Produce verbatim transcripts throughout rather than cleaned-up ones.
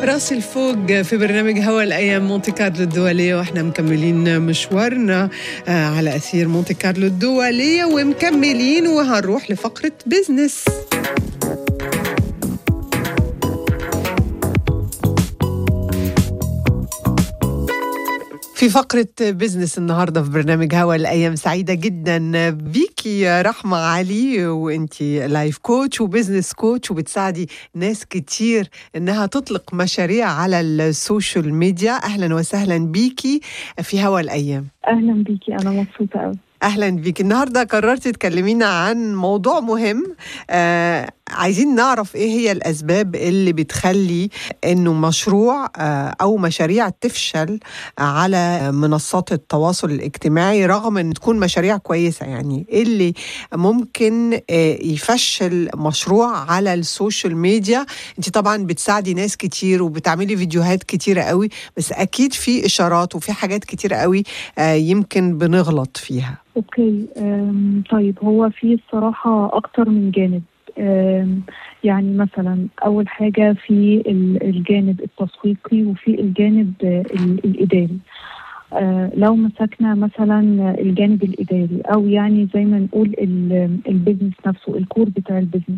راس الفوق في برنامج هوا الأيام مونتي كارلو الدولية، وإحنا مكملين مشوارنا على أثير مونتي كارلو الدولية ومكملين، وهنروح لفقرة بيزنس. في فقرة بيزنس النهاردة في برنامج هوا الأيام سعيدة جدا بيكي رحمة علي، وانتي لايف كوتش وبيزنس كوتش وبتساعدي ناس كتير انها تطلق مشاريع على السوشيال ميديا. أهلا وسهلا بيكي في هوا الأيام. أهلا بيكي، أنا مبسوطة أوي. أهلا بيك. النهاردة قررتي تكلمينا عن موضوع مهم. آه عايزين نعرف إيه هي الأسباب اللي بتخلي إنه مشروع آه أو مشاريع تفشل على منصات التواصل الاجتماعي رغم إن تكون مشاريع كويسة. يعني إيه اللي ممكن آه يفشل مشروع على السوشيال ميديا؟ أنت طبعا بتساعدي ناس كتير وبتعملي فيديوهات كتيرة قوي، بس أكيد في إشارات وفي حاجات كتيرة قوي آه يمكن بنغلط فيها. اوكي. طيب، هو في الصراحة اكتر من جانب. يعني مثلا اول حاجة في الجانب التسويقي وفي الجانب الاداري. لو مسكنا مثلا الجانب الاداري او يعني زي ما نقول البيزنس نفسه، الكور بتاع البيزنس،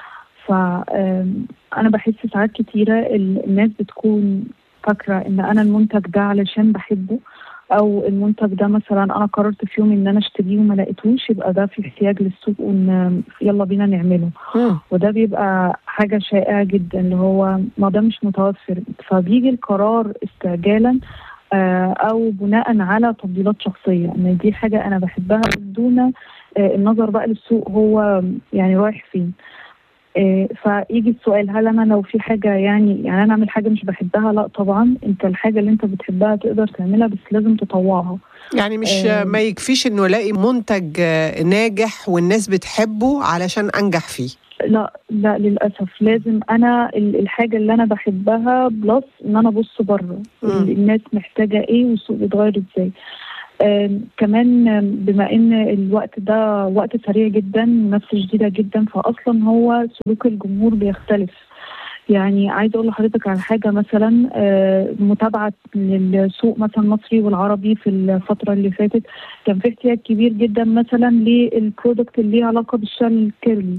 فانا بحس ساعات كتيرة الناس بتكون فاكرة ان انا المنتج ده علشان بحبه، او المنتج ده مثلا انا قررت في يوم ان انا اشتريه وما لقيتوش، يبقى ده في احتياج للسوق وان يلا بينا نعمله. م. وده بيبقى حاجه شائعه جدا، اللي هو ما ده مش متوفر، فبيجي القرار استعجالا آه او بناء على تفضيلات شخصيه ان دي حاجه انا بحبها دون آه النظر بقى للسوق هو يعني رايح فين. إيه فيجي السؤال، هل انا لو في حاجه يعني يعني انا اعمل حاجه مش بحبها؟ لا طبعا، انت الحاجه اللي انت بتحبها تقدر تعملها، بس لازم تطوعها. يعني مش إيه ما يكفيش انه الاقي منتج ناجح والناس بتحبه علشان انجح فيه. لا لا للاسف، لازم انا الحاجه اللي انا بحبها بلس ان انا ابص بره الناس محتاجه ايه والسوق بيتغير ازاي. آه كمان بما ان الوقت ده وقت سريع جدا، منافسه شديده جدا، فاصلا هو سلوك الجمهور بيختلف. يعني عايزه اقول لحضرتك على حاجه، مثلا آه متابعه للسوق مثلا المصري والعربي في الفتره اللي فاتت، كان في احتياج كبير جدا مثلا للبرودكت اللي ليه علاقه بالشعر الكيرلي،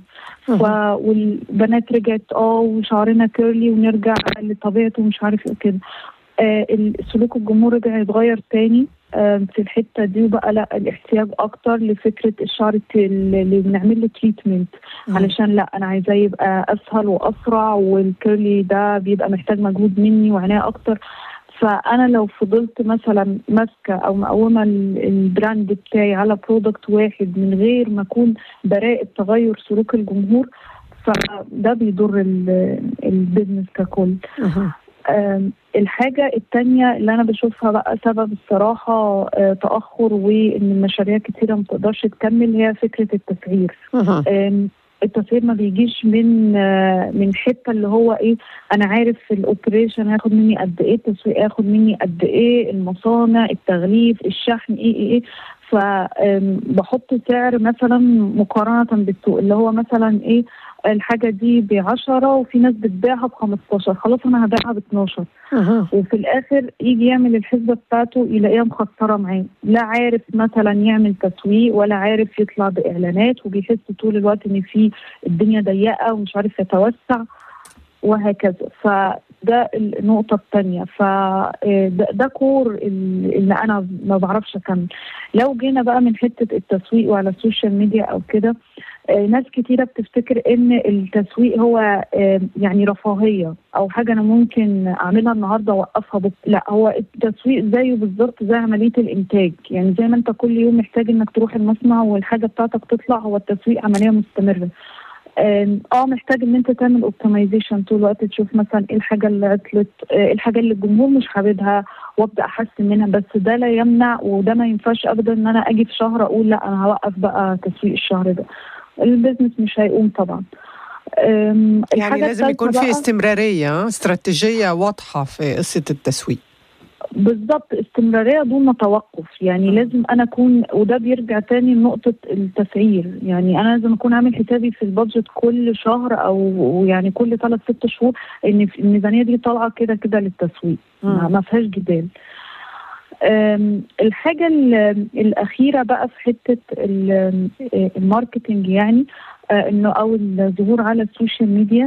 والبنات رجعت اه وشعرنا كيرلي ونرجع لطبيعته ومش عارف ايه كده. آه سلوك الجمهور رجع يتغير تاني في الحته دي، وبقى لا الاحتياج اكتر لفكره الشعر اللي بنعمل له تريتمنت، علشان لا انا عايزاه يبقى اسهل واسرع، والكيرلي ده بيبقى محتاج مجهود مني وعنايه اكتر. فانا لو فضلت مثلا ماسكه او مقومه البراند بتاعي على برودكت واحد من غير ما اكون براقب تغير سلوك الجمهور، فده بيضر البيزنس ككل. الحاجة التانية اللي أنا بشوفها بقى سبب الصراحة تأخر وإن المشاريع كتيرة ما تقدرش تكمل، هي فكرة التسعير. التسعير ما بيجيش من من حتة اللي هو إيه، أنا عارف الأوبريشن هياخد مني قد إيه، التسويق هياخد مني قد إيه، المصانع، التغليف، الشحن، إيه إيه إيه فبحط سعر مثلا مقارنة بالسوق، اللي هو مثلا إيه، الحاجة دي بعشرة وفي ناس بتبيعها بخمستاشر، خلاص أنا هبيعها باتناشر. أه. وفي الآخر يجي يعمل الحسبة بتاعته يلاقيها مخسرة معاه، لا عارف مثلا يعمل تسويق ولا عارف يطلع بإعلانات، وبيحس طول الوقت إن في الدنيا ضيقة ومش عارف يتوسع وهكذا. فده النقطة الثانية، فده ده كور اللي أنا ما بعرفش أكمل. لو جينا بقى من حتة التسويق وعلى السوشيال ميديا أو كده، ناس كتيرة بتفتكر ان التسويق هو يعني رفاهية او حاجة انا ممكن اعملها النهاردة واوقفها بك. لا، هو التسويق زيه بالظبط زي عملية الانتاج، يعني زي ما انت كل يوم محتاج انك تروح المصنع والحاجة بتاعتك تطلع، هو التسويق عملية مستمرة. اه محتاج ان انت تعمل اوبتمايزيشن طول الوقت، تشوف مثلا ايه الحاجة اللي عطلت، ايه الحاجة اللي الجمهور مش حاببها وابدا احسن منها، بس ده لا يمنع وده ما ينفعش ابدا ان انا اجي في شهر اقول لا انا هوقف بقى تسويق الشهر ده، البيزنس مش هيقوم طبعا. يعني لازم يكون في استمرارية، استراتيجية واضحة في قصة التسويق. بالظبط، استمرارية دون توقف. يعني م. لازم أنا أكون، وده بيرجع تاني لنقطة التسعير. يعني أنا لازم أكون عامل حسابي في البادجت كل شهر أو يعني كل ثلاث ست شهور إن الميزانية دي طالعة كده كده للتسويق، ما فيهاش جدال. الحاجة الأخيرة بقى في حتة الماركتينج، يعني إنه أو الظهور على السوشيال ميديا،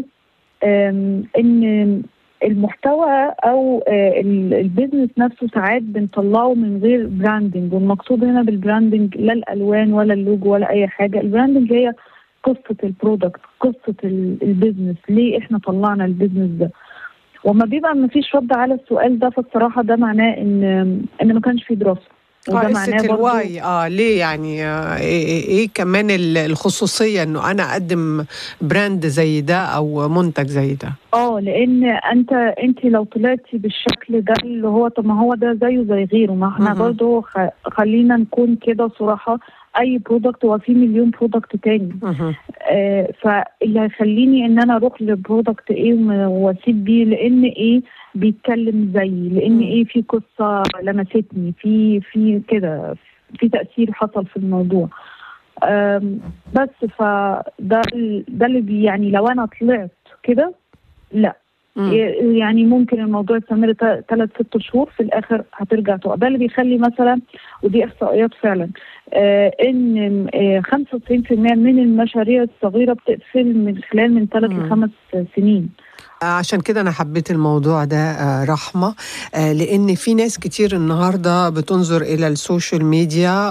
إن المحتوى او البيزنس نفسه ساعات بنطلعه من غير براندنج. والمقصود هنا بالبراندنج لا الالوان ولا اللوجو ولا اي حاجه. البراندنج هي قصه البرودكت، قصه البيزنس، ليه احنا طلعنا البيزنس ده. وما بيبقى ما فيش رد على السؤال ده، فالصراحه ده معناه ان ان ما كانش في دراسه. وده معناه الواي اه ليه يعني آه إيه, ايه كمان الخصوصيه انه انا اقدم براند زي ده او منتج زي ده. اه لان انت انت لو طلعتي بالشكل ده اللي هو، طب ما هو ده زيه زي غيره. ما احنا برضه خلينا نكون كده صراحه، اي برودكت وفي مليون برودكت تاني. آه فاللي هيخليني ان انا اروح لبرودكت ايه واسيب بيه لان ايه بيتكلم زيي، لان ايه في قصه لمستني، في في كده في تاثير حصل في الموضوع. بس فده ده اللي بي يعني لو انا طلعت كده لا مم. يعني ممكن الموضوع يستمر ثلاث ست شهور، في الاخر هترجع تقع. ده اللي بيخلي مثلا، ودي احصائيات فعلا، آه ان آه خمسة وتسعين بالمئة من المشاريع الصغيره بتقفل من خلال من ثلاث لخمس سنين. عشان كده أنا حبيت الموضوع ده رحمة، لأن في ناس كتير النهاردة بتنظر إلى السوشيال ميديا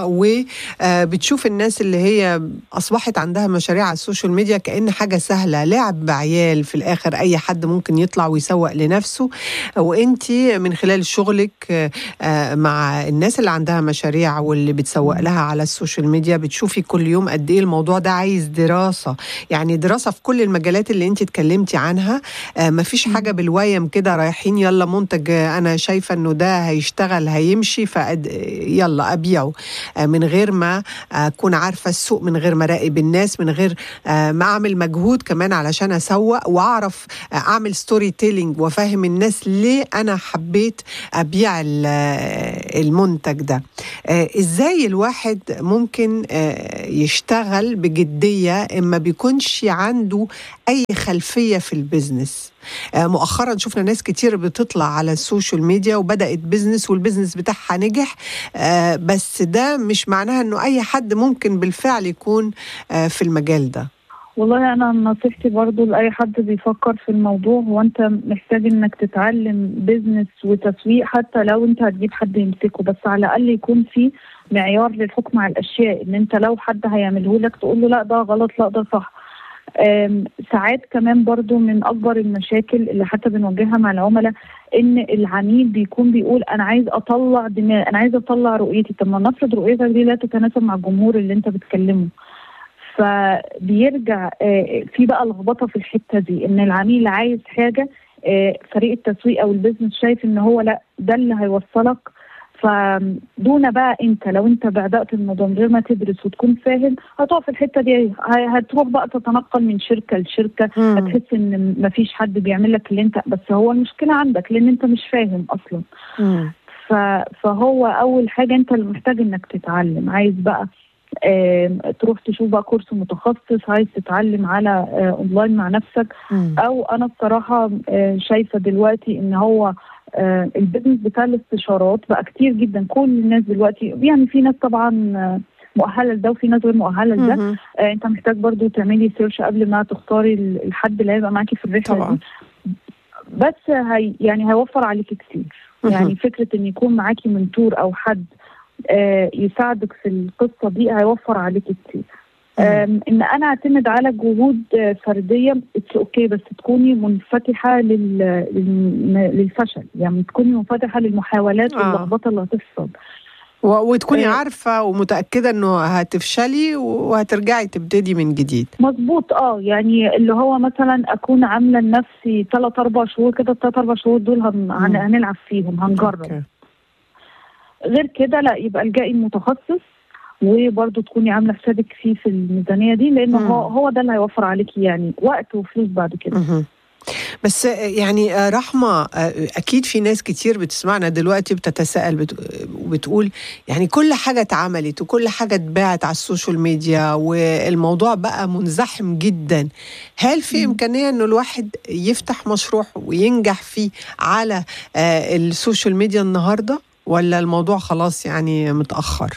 وبتشوف الناس اللي هي أصبحت عندها مشاريع على السوشيال ميديا كأن حاجة سهلة، لعب بعيال في الآخر، أي حد ممكن يطلع ويسوق لنفسه. وإنتي من خلال شغلك مع الناس اللي عندها مشاريع واللي بتسوق لها على السوشيال ميديا بتشوفي كل يوم قد إيه الموضوع ده عايز دراسة، يعني دراسة في كل المجالات اللي إنتي اتكلمتي عنها. آه ما فيش حاجة بالويم كده رايحين يلا منتج آه أنا شايفة أنه ده هيشتغل هيمشي فيلا أبيعه، آه من غير ما أكون آه عارفة السوق، من غير ما راقب الناس، من غير آه ما أعمل مجهود كمان علشان أسوق وأعرف آه أعمل ستوري تيلينج وأفهم الناس ليه أنا حبيت أبيع المنتج ده. آه إزاي الواحد ممكن آه يشتغل بجدية إما بيكونش عنده أي خلفية في البيزنس؟ آه مؤخرا شفنا ناس كتير بتطلع على السوشيال ميديا وبدأت بيزنس والبيزنس بتاعها نجح، آه بس ده مش معناها انه اي حد ممكن بالفعل يكون آه في المجال ده. والله انا نصيحتي برضو لاي حد بيفكر في الموضوع، هو انت محتاج انك تتعلم بيزنس وتسويق، حتى لو انت هتجيب حد يمسكه، بس على الاقل يكون في معيار للحكم على الاشياء، ان انت لو حد هيعمله لك تقول له لا ده غلط لا ده صح. ساعات كمان برضو من أكبر المشاكل اللي حتى بنواجهها مع العملاء إن العميل بيكون بيقول أنا عايز أطلع دماغ، أنا عايز أطلع رؤيتي. طب ما نفرض رؤيتك دي لا تتناسب مع الجمهور اللي أنت بتكلمه، فبيرجع في بقى لخبطة في الحتة دي، إن العميل عايز حاجة فريق التسويق أو البيزنس شايف إن هو لا ده اللي هيوصلك. فدون بقى انت لو انت بدأت الموضوع من غير ما تدرس وتكون فاهم هتقف في الحته دي، هتروح بقى تتنقل من شركه لشركه، مم. هتحس ان مفيش حد بيعمل لك اللي انت، بس هو المشكله عندك لان انت مش فاهم اصلا. فهو اول حاجه انت اللي محتاج انك تتعلم. عايز بقى اه تروح تشوف بقى كورس متخصص، عايز تتعلم على اه اونلاين مع نفسك، مم. او انا الصراحه اه شايفه دلوقتي ان هو آه البيزنس بتاع الاستشارات بقى كتير جدا. كل الناس دلوقتي يعني في ناس طبعا آه مؤهله لده وفي ناس غير مؤهله لده. آه انت محتاج برضو تعملي سيرش قبل ما تختاري الحد اللي هيبقى معاكي في الرحله طبعا. دي بس هي يعني هيوفر عليكي كتير. يعني فكره ان يكون معاكي منتور او حد آه يساعدك في القصه دي هيوفر عليكي كتير. ان انا اعتمد على جهود فرديه اتس اوكي، بس تكوني منفتحه لل... للفشل، يعني تكوني منفتحه للمحاولات آه. واللخبطه اللي هتحصل، و... وتكوني آه. عارفه ومتاكده انه هتفشلي وهترجعي تبتدي من جديد. مظبوط. اه يعني اللي هو مثلا اكون عامله لنفسي ثلاث اربع شهور كده، الثلاث اربع شهور دول هن... هن... هنلعب فيهم، هنجرب. أوكي. غير كده لا، يبقى الجائي متخصص وبرضه تكوني عامله حسابك فيه في الميزانيه دي، لانه هو هو ده اللي هيوفر عليكي يعني وقت وفلوس بعد كده. بس يعني رحمة، أكيد في ناس كتير بتسمعنا دلوقتي بتتساءل وبتقول يعني كل حاجة اتعملت وكل حاجة اتباعت على السوشيال ميديا والموضوع بقى منزحم جدا. هل في إمكانية أنه الواحد يفتح مشروع وينجح فيه على السوشيال ميديا النهاردة، ولا الموضوع خلاص يعني متأخر؟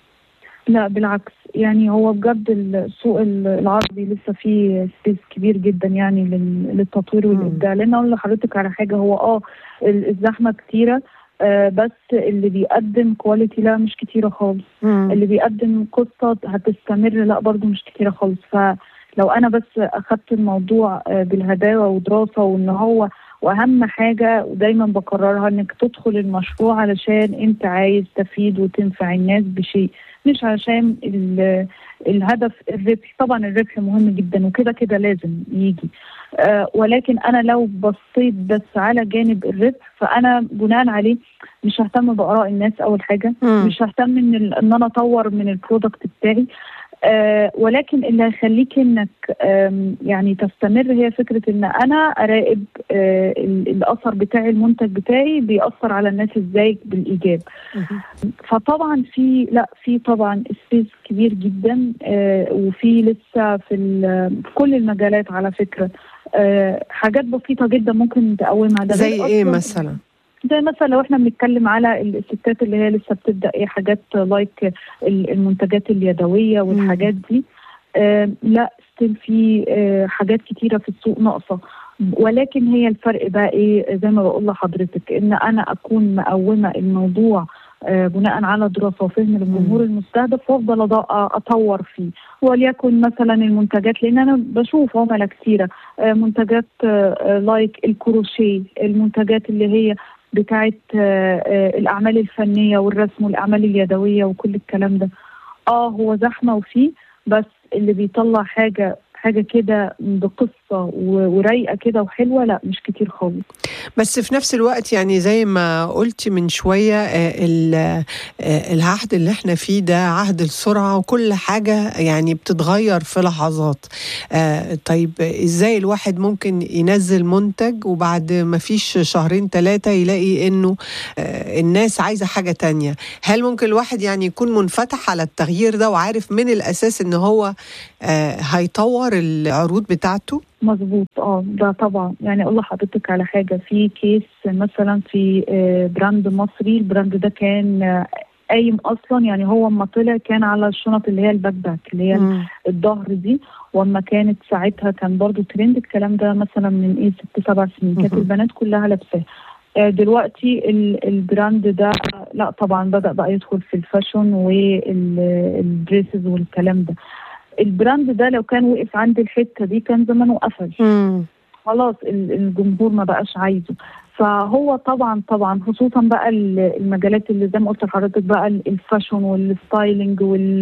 لا بالعكس، يعني هو بجد السوق العربي لسه فيه سبيس كبير جدا يعني للتطوير والإبداع. لأن أقول لحضرتك على حاجة، هو اه الزحمة كتيرة، آه بس اللي بيقدم كواليتي لا مش كتيرة خالص. مم. اللي بيقدم قصة هتستمر لا برضو مش كتيرة خالص. فلو أنا بس أخدت الموضوع آه بالهداوة ودراسة، وإن هو واهم حاجه ودايما بكررها انك تدخل المشروع علشان انت عايز تفيد وتنفع الناس بشيء، مش علشان الهدف الربح. طبعا الربح مهم جدا وكده كده لازم يجي، آه ولكن انا لو بصيت بس على جانب الربح فانا بناء عليه مش ههتم باراء الناس. اول حاجه م. مش ههتم ان ان انا اطور من البرودكت بتاعي. آه ولكن اللي هيخليك انك يعني تستمر هي فكرة ان انا اراقب آه الاثر بتاعي، المنتج بتاعي بيأثر على الناس ازاي بالايجاب. فطبعا في لا في طبعا سبيس كبير جدا، آه وفي لسه في, في كل المجالات على فكرة آه حاجات بسيطة جدا ممكن تقومها. ده زي ايه مثلا؟ زي مثلا لو احنا بنتكلم على الستات اللي هي لسه بتبدا ايه حاجات لايك المنتجات اليدويه والحاجات دي، آه لا ستيل في آه حاجات كتيره في السوق ناقصه. ولكن هي الفرق بقى ايه؟ زي ما بقول لحضرتك ان انا اكون مقومه الموضوع آه بناء على دراسه وفهم للجمهور المستهدف، وافضل اطور فيه. وليكن مثلا المنتجات، لان انا بشوف عملاء كتيره آه منتجات آه لايك الكروشيه، المنتجات اللي هي بتاعت الأعمال الفنية والرسم والأعمال اليدوية وكل الكلام ده. اه هو زحمة وفيه، بس اللي بيطلع حاجة حاجة كده بقصة ورايقة كده وحلوة لا مش كتير خالص. بس في نفس الوقت يعني زي ما قلت من شوية، العهد اللي احنا فيه ده عهد السرعة وكل حاجة يعني بتتغير في لحظات. طيب ازاي الواحد ممكن ينزل منتج وبعد ما فيش شهرين ثلاثة يلاقي انه الناس عايزة حاجة تانية؟ هل ممكن الواحد يعني يكون منفتح على التغيير ده وعارف من الأساس ان هو هيطور العروض بتاعته؟ مظبوط. اه ده طبعا يعني اقول لحضرتك على حاجه، في كيس مثلا في براند مصري، البراند ده كان قايم اصلا يعني هو اما طلع كان على الشنط اللي هي الباك باك اللي هي م. الظهر دي، واما كانت ساعتها كان برضو ترند الكلام ده مثلا من ايه ست سبع سنين كانت البنات كلها لابساه. دلوقتي البراند ده لا طبعا بدأ بقى يدخل في الفاشن والدريسز والكلام ده. البراند ده لو كان وقف عند الحته دي كان زمانه قفل خلاص، الجمهور ما بقاش عايزه. فهو طبعا طبعا خصوصا بقى المجالات اللي زي ما قلت لحضرتك بقى الفاشن والستايلينج وال